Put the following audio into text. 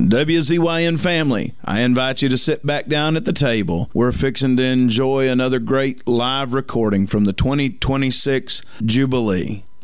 WZYN family, I invite you to sit back down at the table. We're fixing to enjoy another great live recording from the 2026 Jubilee.